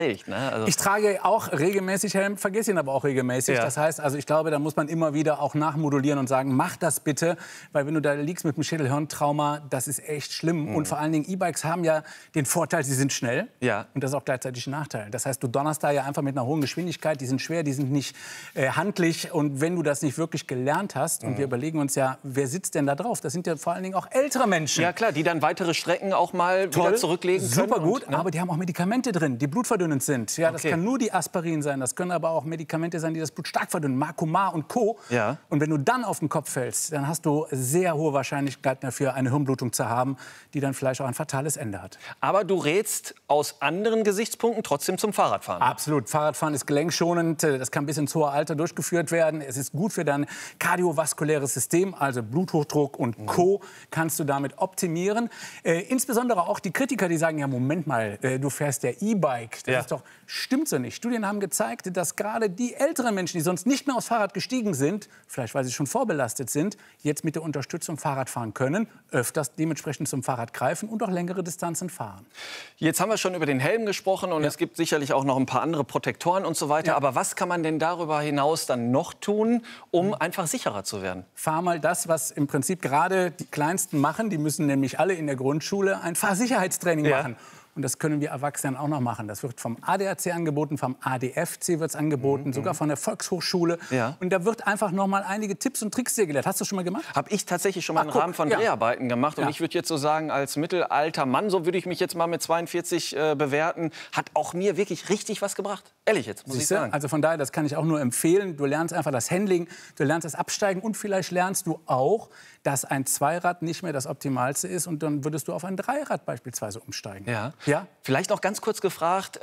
Echt, ne? Also ich trage auch regelmäßig Helm, vergesse ihn aber auch regelmäßig. Ja. Das heißt, also ich glaube, da muss man immer wieder auch nachmodulieren und sagen, mach das bitte, weil wenn du da liegst mit einem Schädelhirntrauma, das ist echt schlimm. Und vor allen Dingen E-Bikes haben ja den Vorteil, sie sind schnell. Ja. Und das ist auch gleichzeitig ein Nachteil. Das heißt, du donnerst da ja einfach mit einer hohen Geschwindigkeit, die sind schwer, die sind nicht handlich. Und wenn du das nicht wirklich gelernt hast, und wir überlegen uns ja, wer sitzt denn da drauf? Das sind ja vor allen Dingen auch ältere Menschen. ja klar, die dann weitere Strecken auch mal wieder zurücklegen können. Super gut, und, ne? aber die haben auch Medikamente drin, die blutverdünnend sind. Ja, das Okay. kann nur die Aspirin sein, das können aber auch Medikamente sein, die das Blut stark verdünnen, Marcumar und Co. Ja. Und wenn du dann auf den Kopf fällst, dann hast du sehr hohe Wahrscheinlichkeit dafür, eine Hirnblutung zu haben, die dann vielleicht auch ein fatales Ende hat. Aber du rätst aus anderen Gesichtspunkten trotzdem zum Fahrradfahren. Absolut. Fahrradfahren ist gelenkschonend. Das kann bis ins hohe Alter durchgeführt werden. Es ist gut für dein kardiovaskuläres System, also Bluthochdruck und Co. kannst du damit optimieren. Insbesondere auch die Kritiker, die sagen, ja, Moment mal, du fährst ja E-Bike. Das ist doch, stimmt so nicht. Studien haben gezeigt, dass gerade die älteren Menschen, die sonst nicht mehr aufs Fahrrad gestiegen sind, vielleicht weil sie schon vorbelastet sind, jetzt mit der Unterstützung Fahrrad fahren können, öfters dementsprechend zum Fahrrad greifen und auch längere Distanzen fahren. Jetzt haben wir schon über den Helm gesprochen und es gibt sicherlich auch noch ein paar andere Protektoren und so weiter. Ja. Aber was kann man denn darüber hinaus dann noch tun, um einfach sicherer zu werden? Fahr mal das, was im Prinzip gerade die Kleinsten machen. Die müssen nämlich alle in der Grundschule ein Fahrsicherheitstraining machen. Und das können wir Erwachsenen auch noch machen. Das wird vom ADAC angeboten, vom ADFC wird es angeboten, sogar von der Volkshochschule. Ja. Und da wird einfach noch mal einige Tipps und Tricks dir gelehrt. Hast du das schon mal gemacht? Habe ich tatsächlich schon mal im guck, Rahmen von ja. Dreharbeiten gemacht. Und Ja. ich würde jetzt so sagen, als mittelalter Mann, so würde ich mich jetzt mal mit 42 bewerten, hat auch mir wirklich richtig was gebracht. Ehrlich jetzt, muss ich Siehste? sagen. Also von daher, das kann ich auch nur empfehlen. Du lernst einfach das Handling, du lernst das Absteigen und vielleicht lernst du auch, dass ein Zweirad nicht mehr das Optimalste ist und dann würdest du auf ein Dreirad beispielsweise umsteigen. Ja. Ja? Vielleicht noch ganz kurz gefragt,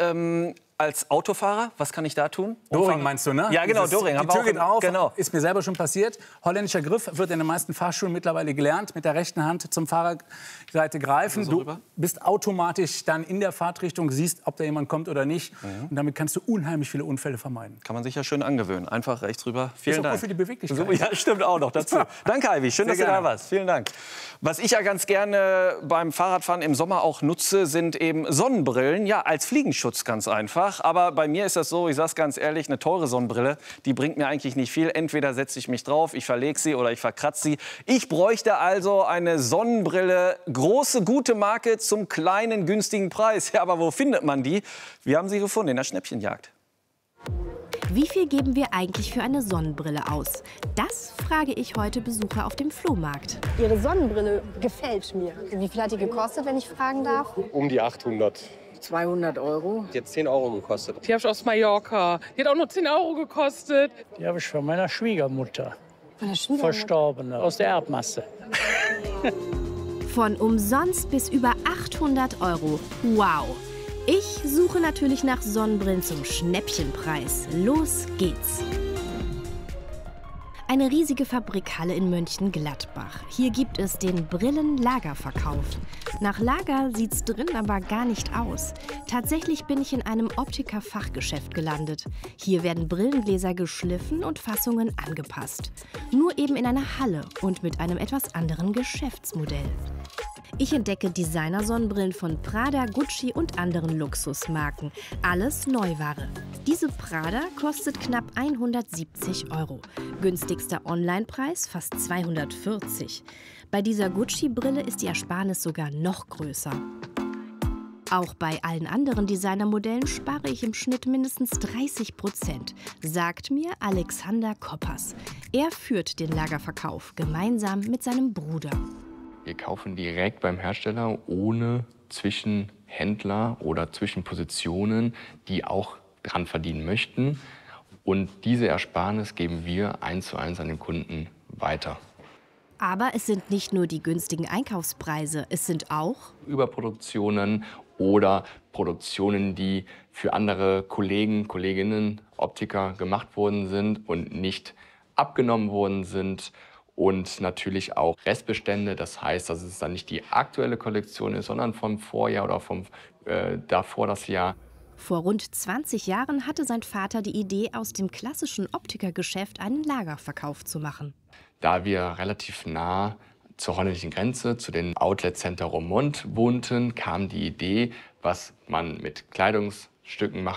als Autofahrer, was kann ich da tun? Doring meinst du, ne? Ja, genau, Doring. Die Haben wir Tür auch geht auf, genau. ist mir selber schon passiert. Holländischer Griff wird in den meisten Fahrschulen mittlerweile gelernt. Mit der rechten Hand zum Fahrerseite greifen. Also so du rüber? bist automatisch dann in der Fahrtrichtung, siehst, ob da jemand kommt oder nicht. Und damit kannst du unheimlich viele Unfälle vermeiden. Kann man sich ja schön angewöhnen. Einfach rechts rüber. Vielen Ist auch Dank. gut für die Beweglichkeit. So, ja, stimmt auch noch dazu. Danke, Ivy. Schön, dass du da gerne. warst. Vielen Dank. Was ich ja ganz gerne beim Fahrradfahren im Sommer auch nutze, sind eben Sonnenbrillen. Ja, als Fliegenschutz ganz einfach. Aber bei mir ist das so, ich sag's ganz ehrlich, eine teure Sonnenbrille, die bringt mir eigentlich nicht viel. Entweder setze ich mich drauf, ich verlege sie oder ich verkratze sie. Ich bräuchte also eine Sonnenbrille, große, gute Marke zum kleinen, günstigen Preis. Ja, aber wo findet man die? Wir haben sie gefunden in der Schnäppchenjagd. Wie viel geben wir eigentlich für eine Sonnenbrille aus? Das frage ich heute Besucher auf dem Flohmarkt. Ihre Sonnenbrille gefällt mir. Wie viel hat die gekostet, wenn ich fragen darf? Um die 800. 200 Euro. Die hat 10 Euro gekostet. Die habe ich aus Mallorca. Die hat auch nur 10 Euro gekostet. Die habe ich von meiner Schwiegermutter, Von der Schwiegermutter. Verstorbene, aus der Erbmasse. Von umsonst bis über 800 Euro. Wow! Ich suche natürlich nach Sonnenbrillen zum Schnäppchenpreis. Los geht's! Eine riesige Fabrikhalle in Mönchengladbach. Hier gibt es den Brillenlagerverkauf. Nach Lager sieht's drin aber gar nicht aus. Tatsächlich bin ich in einem Optiker-Fachgeschäft gelandet. Hier werden Brillengläser geschliffen und Fassungen angepasst. Nur eben in einer Halle und mit einem etwas anderen Geschäftsmodell. Ich entdecke Designer-Sonnenbrillen von Prada, Gucci und anderen Luxusmarken. Alles Neuware. Diese Prada kostet knapp 170 Euro. Günstigster Onlinepreis fast 240. Bei dieser Gucci-Brille ist die Ersparnis sogar noch größer. Auch bei allen anderen Designermodellen spare ich im Schnitt mindestens 30%, sagt mir Alexander Koppers. Er führt den Lagerverkauf gemeinsam mit seinem Bruder. Wir kaufen direkt beim Hersteller ohne Zwischenhändler oder Zwischenpositionen, die auch dran verdienen möchten. Und diese Ersparnis geben wir 1:1 an den Kunden weiter. Aber es sind nicht nur die günstigen Einkaufspreise, es sind auch Überproduktionen oder Produktionen, die für andere Kollegen, Kolleginnen, Optiker gemacht worden sind und nicht abgenommen worden sind. Und natürlich auch Restbestände, das heißt, dass es dann nicht die aktuelle Kollektion ist, sondern vom Vorjahr oder vom davor das Jahr. Vor rund 20 Jahren hatte sein Vater die Idee, aus dem klassischen Optikergeschäft einen Lagerverkauf zu machen. Da wir relativ nah zur holländischen Grenze, zu den Outlet Center Roermond wohnten, kam die Idee, was man mit Kleidungsstücken Stücken machen.